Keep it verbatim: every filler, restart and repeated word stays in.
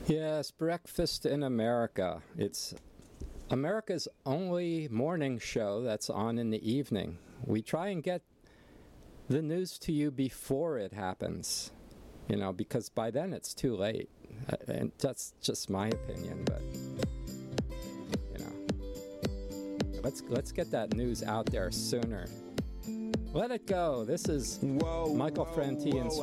Yes, Breakfast in America. It's America's only morning show that's on in the evening. We try and get the news to you before it happens, you know, because by then it's too late. And that's just my opinion, but you know, let's let's get that news out there sooner. Let it go. This is whoa, Michael whoa, Franti whoa, and